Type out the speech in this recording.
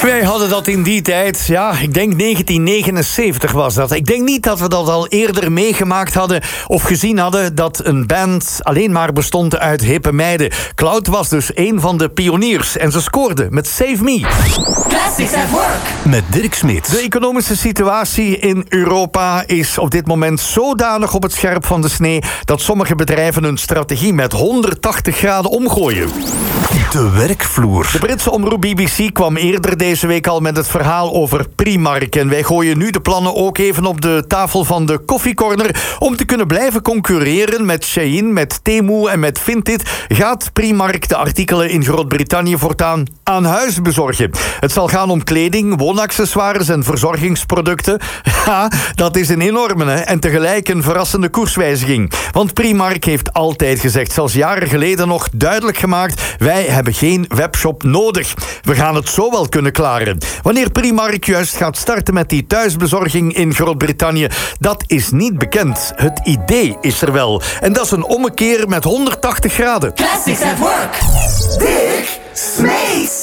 Wij hadden dat in die tijd, ja, ik denk 1979 was dat. Ik denk niet dat we dat al eerder meegemaakt hadden of gezien hadden, dat een band alleen maar bestond uit hippe meiden. Cloud was dus een van de pioniers en ze scoorde met Save Me. Classics at Work. Met Dirk Smits. De economische situatie in Europa is op dit moment zodanig op het scherp van de snee dat sommige bedrijven hun strategie met 180 graden omgooien. De werkvloer. De Britse omroep BBC kwam eerder deze week al met het verhaal over Primark. En wij gooien nu de plannen ook even op de tafel van de koffiecorner. Om te kunnen blijven concurreren met Shein, met Temu en met Vinted gaat Primark de artikelen in Groot-Brittannië voortaan aan huis bezorgen. Het zal gaan om kleding, woonaccessoires en verzorgingsproducten. Ja, dat is een enorme en tegelijk een verrassende koerswijziging. Want Primark heeft altijd gezegd, zelfs jaren geleden nog duidelijk gemaakt, wij hebben geen webshop nodig. We gaan het zo wel kunnen klaren. Wanneer Primark juist gaat starten met die thuisbezorging in Groot-Brittannië, dat is niet bekend. Het idee is er wel. En dat is een ommekeer met 180 graden. Classics at Work. Dirk Smeets.